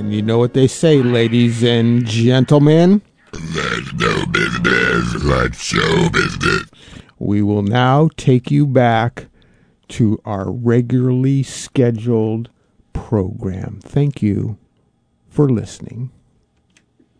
You know what they say, ladies and gentlemen. That's no business like show business. We will now take you back to our regularly scheduled program. Thank you for listening.